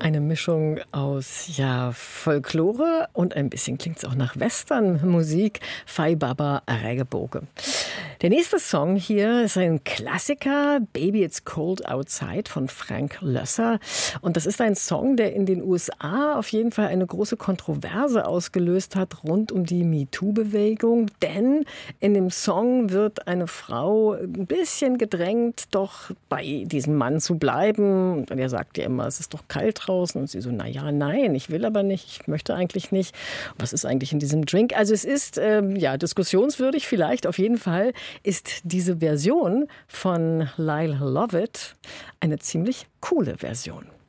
Eine Mischung aus Folklore und ein bisschen klingt es auch nach Westernmusik. Fai Baba Regeboge. Der nächste Song hier ist ein Klassiker, Baby It's Cold Outside von Frank Loesser. Und das ist ein Song, der in den USA auf jeden Fall eine große Kontroverse ausgelöst hat rund um die MeToo-Bewegung. Denn in dem Song wird eine Frau ein bisschen gedrängt, doch bei diesem Mann zu bleiben. Und er sagt ihr immer, es ist doch kalt draußen. Und sie so, nein, ich will aber nicht, ich möchte eigentlich nicht. Was ist eigentlich in diesem Drink? Also es ist diskussionswürdig vielleicht. Auf jeden Fall ist diese Version von Lyle Lovett eine ziemlich coole Version.